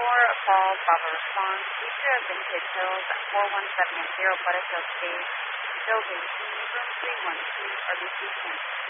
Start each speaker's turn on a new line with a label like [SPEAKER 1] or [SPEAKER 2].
[SPEAKER 1] call Bravo response. Future of Vintage Hills at 41780 Butterfield Stage, Building C, Room 312, RBC Campus.